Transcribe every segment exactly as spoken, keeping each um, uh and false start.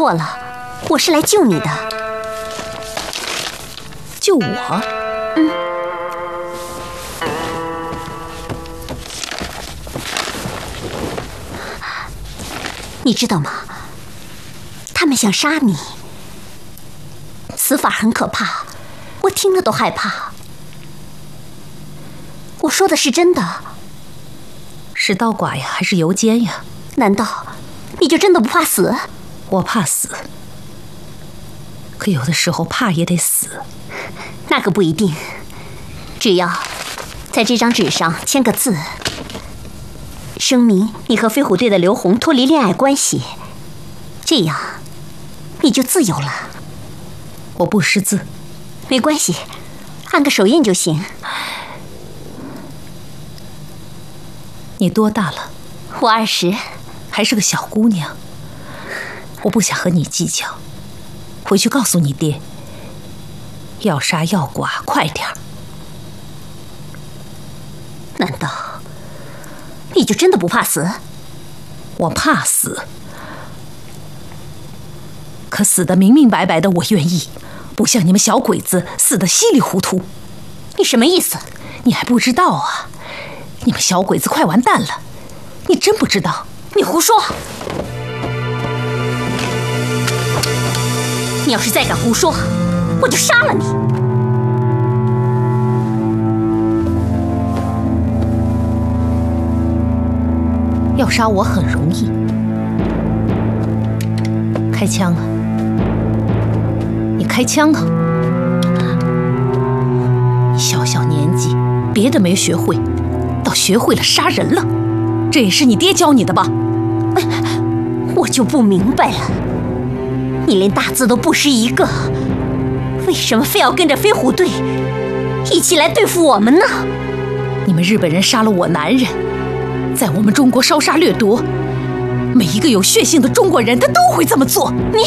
错了，我是来救你的。 救我？ 嗯。你知道吗？他们想杀你，死法很可怕，我听了都害怕。我说的是真的。 是刀剐呀，还是油煎呀？ 难道你就真的不怕死？ 我怕死，可有的时候怕也得死。 那个不一定，只要在这张纸上签个字，声明你和飞虎队的刘红脱离恋爱关系，这样你就自由了。 我不识字。 没关系，按个手印就行。 你多大了？ 我二十， 还是个小姑娘。我不想和你计较，回去告诉你爹，要杀要剐，快点儿。 难道你就真的不怕死？ 我怕死，可死得明明白白的我愿意，不像你们小鬼子死得稀里糊涂。 你什么意思？ 你还不知道啊？你们小鬼子快完蛋了！你真不知道？ 你胡说！你要是再敢胡说，我就杀了你！ 要杀我很容易，开枪啊！你开枪啊！你小小年纪，别的没学会，倒学会了杀人了。这也是你爹教你的吧？ 我就不明白了，你连大字都不识一个，为什么非要跟着飞虎队一起来对付我们呢？ 你们日本人杀了我男人，在我们中国烧杀掠夺，每一个有血性的中国人，他都会这么做。 你，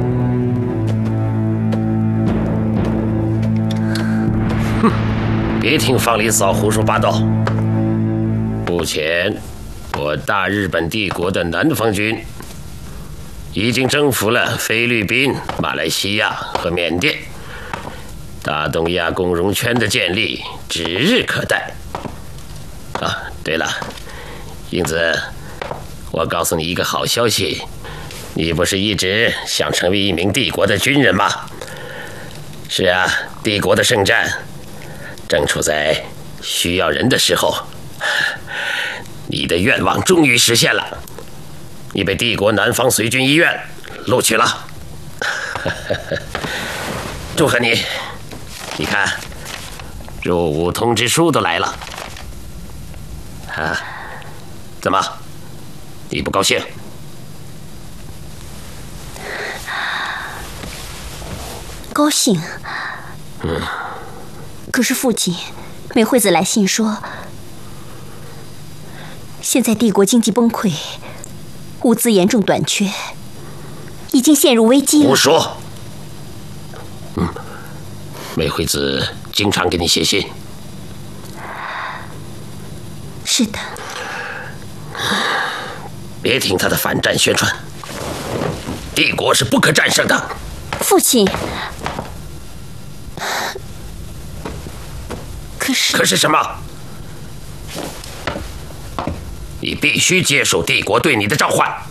哼，别听方里嫂胡说八道。目前，我大日本帝国的南方军已经征服了菲律宾、马来西亚和缅甸，大东亚共荣圈的建立指日可待。啊，对了，英子，我告诉你一个好消息，你不是一直想成为一名帝国的军人吗？是啊，帝国的圣战正处在需要人的时候，你的愿望终于实现了，你被帝国南方随军医院录取了。祝贺你！你看，入伍通知书都来了。啊，怎么？你不高兴？ 高兴。 嗯。 可是父亲，美惠子来信说，现在帝国经济崩溃，物资严重短缺，已经陷入危机了。 胡说！嗯，美惠子经常给你写信。 是的。 别听他的反战宣传，帝国是不可战胜的。 父亲，可是…… 可是什么？你必须接受帝国对你的召唤。